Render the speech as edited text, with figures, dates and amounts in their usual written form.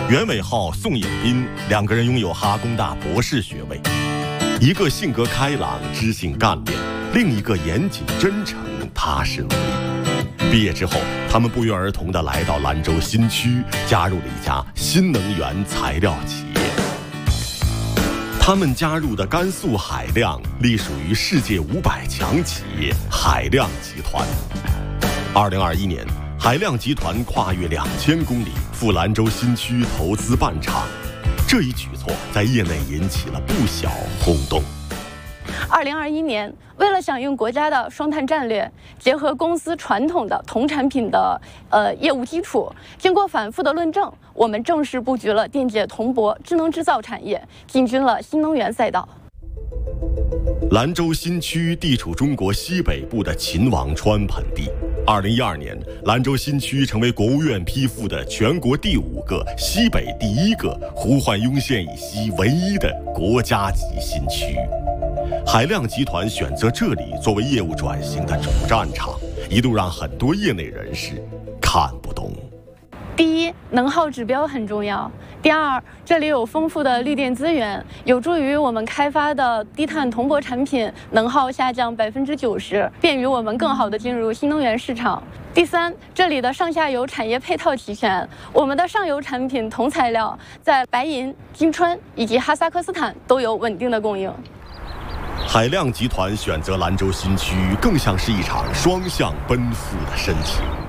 袁伟浩、宋颖斌两个人拥有哈工大博士学位，一个性格开朗、知性干练，另一个严谨真诚、踏实努力。毕业之后，他们不约而同地来到兰州新区，加入了一家新能源材料企业。他们加入的甘肃海亮隶属于世界500强企业海亮集团。2021年，海亮集团跨越2000公里赴兰州新区投资办厂，这一举措在业内引起了不小轰动。 2021年，为了响应国家的双碳战略，结合公司传统的同产品的业务基础，经过反复的论证，我们正式布局了电解铜箔智能制造产业，进军了新能源赛道。 兰州新区地处中国西北部的秦王川盆地。2012年，兰州新区成为国务院批复的全国第5个、西北第1个、呼唤雍县以西唯一的国家级新区。海亮集团选择这里作为业务转型的主战场，一度让很多业内人士看不懂。 第一，能耗指标很重要。第二，这里有丰富的绿电资源，有助于我们开发的低碳铜箔产品能耗下降90%，便于我们更好地进入新能源市场。第三，这里的上下游产业配套齐全，我们的上游产品铜材料在白银、金川以及哈萨克斯坦都有稳定的供应。 海亮集团选择兰州新区，更像是一场双向奔赴的申请。